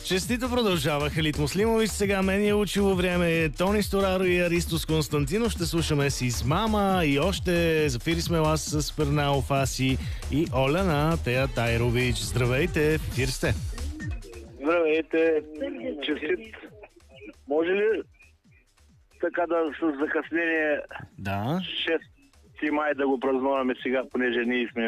Честито продължава Халит Муслимович. Сега мен е учило време. Тони Стораро и Аристос Константинов. Ще слушаме си с мама и още Зафири Смелас с Пернал Фаси и Оля на Тея Тайрович. Здравейте, в ефир сте. Здравейте, честит. Може ли така да с закъснение Да. 6 май да го празнуваме сега, понеже ние сме